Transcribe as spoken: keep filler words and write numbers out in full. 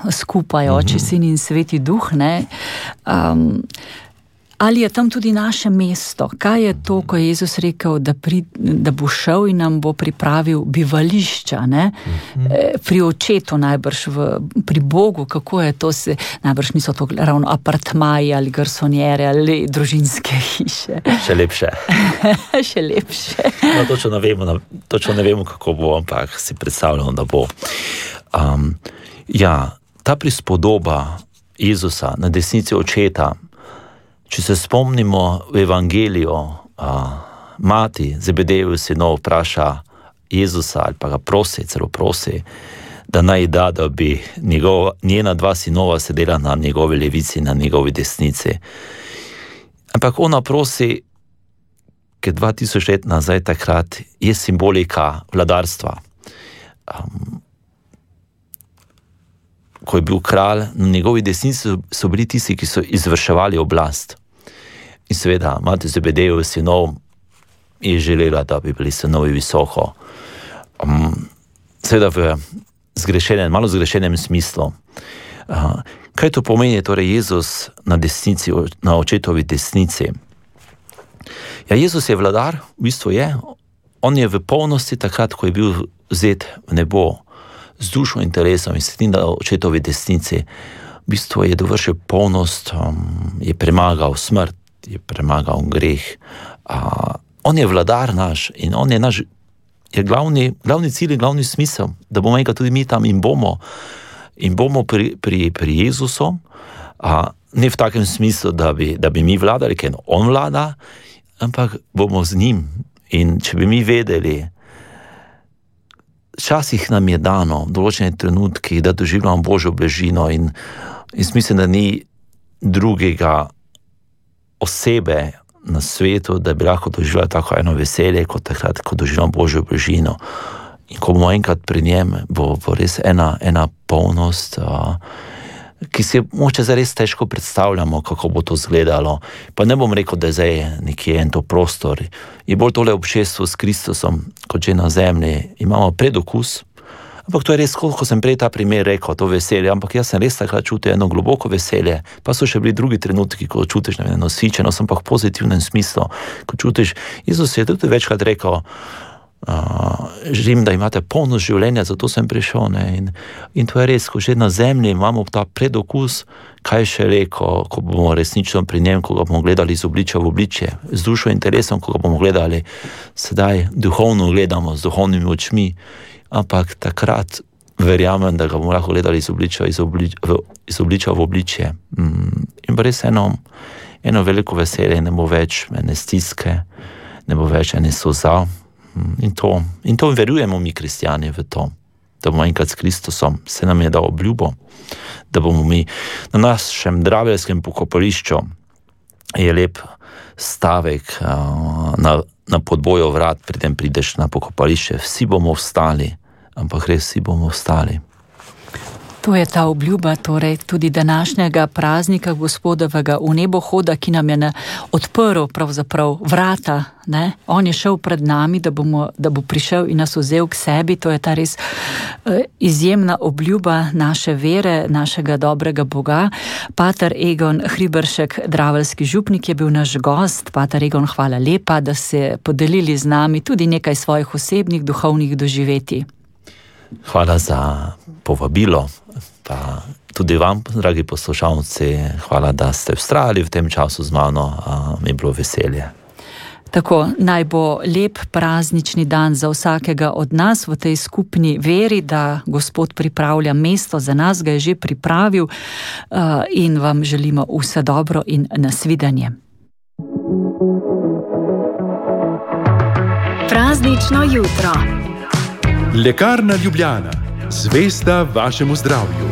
skupaj, Oče, Sin in Sveti Duh, ne. Um, ali je tam tudi naše mesto? Kaj je to, ko je Jezus rekel, da, pri, da bo šel in nam bo pripravil bivališča, ne? E, pri očetu najbrž, v, pri Bogu, kako je to se, najbrž niso to ravno apartmaji ali garsonjere ali družinske hiše. Še lepše. Še lepše. No, točno ne vemo, točno ne vemo, kako bo, ampak si predstavljamo, da bo. Um, ja, ta prispodoba Jezusa na desnici očeta, če se spomnimo v evangeliju, a, mati Zebedejev sinov vpraša Jezusa ali pa ga prosi, celo prosi, da naj da, da bi njegov, njena dva sinova sedela na njegovi levici, na njegovi desnici. Ampak ona prosi, ker dva tisoč let nazaj takrat je simbolika vladarstva. Um, ko je bil kralj, na njegovi desnici so bili tisti, ki so izvrševali oblast. In seveda, mati Zebedejev sinov je želela, da bi bili sinovi visoko. Um, seveda v zgrešenem, malo zgrešenem smislu. Uh, kaj to pomeni, torej Jezus na desnici, na očetovi desnici? Ja, Jezus je vladar, v bistvu je. On je v polnosti takrat, ko je bil vzet v nebo, z dušo in telesom in sedi na očetovi desnici. V bistvu je dovršil polnost, um, je premagal smrt, je premagal greh. Uh, on je vladar naš in on je naš, je glavni, glavni cilj in glavni smisel, da bomo enkrat tudi mi tam in bomo, in bomo pri, pri, pri Jezusu, uh, ne v takem smislu, da bi, da bi mi vladali, ker on vlada, ampak bomo z njim. In če bi mi vedeli, včasih nam je dano v določenih trenutkih, da doživljamo Božjo bližino in, in mislim, da ni drugega osebe na svetu, da bi lahko doživljali tako eno veselje, kot takrat, ko doživljamo Božjo bližino. In ko bomo enkrat pri njem, bo, bo res ena, ena polnost, uh, ki si moče zares težko predstavljamo, kako bo to izgledalo. Pa ne bom rekel, da je zdaj nekje en to prostor. Je bolj tole obšestvo s Kristusom, kot že na zemlji. Imamo predokus, ampak to je res, ko sem prej ta primer rekel, to veselje, ampak jaz sem res takrat čutil eno globoko veselje, pa so še bili drugi trenutki, ko čutiš na eno nasičenost, ampak v pozitivnem smislu, ko čutiš, Jezus je tudi večkrat rekel, Uh, želim, da imate polnost življenja, zato sem prišel. Ne? In, in to je res, ko že na zemlji imamo ta predokus, kaj še reko, ko bomo resnično pri njem, ko ga bomo gledali iz obličja v obličje, z dušo in telesom, ko ga bomo gledali, sedaj duhovno gledamo, z duhovnimi očmi, ampak takrat verjamem, da ga bomo lahko gledali iz obličja, iz obličja, v, iz obličja v obličje. Mm, in pa res eno, eno veliko veselje, ne bo več ene stiske, ne bo več ene soza. In to, in to verujemo mi kristjani v to, da bomo enkrat s Kristusom, se nam je dal obljubo, da bomo mi na našem draveljskem pokopališču, je lep stavek uh, na, na podboju vrat, preden prideš na pokopališče, vsi bomo vstali, ampak res vsi bomo vstali. To je ta obljuba, torej tudi današnjega praznika Gospodovega v nebohoda, ki nam je ne, odprl pravzaprav vrata, ne? On je šel pred nami, da, bomo, da bo prišel in nas vzel k sebi. To je ta res eh, izjemna obljuba naše vere, našega dobrega Boga. Pater Egon Hriberšek, draveljski župnik, je bil naš gost. Pater Egon, hvala lepa, da ste podelili z nami tudi nekaj svojih osebnih duhovnih doživetij. Hvala za povabilo, pa tudi vam, dragi poslušalci, hvala, da ste vztrajali v tem času z mano, a mi je bilo veselje. Tako, naj bo lep praznični dan za vsakega od nas v tej skupni veri, da Gospod pripravlja mesto za nas, ga je že pripravil in vam želimo vse dobro in nasvidenje. Praznično jutro. Lekarna Ljubljana, zvesta vašemu zdravju.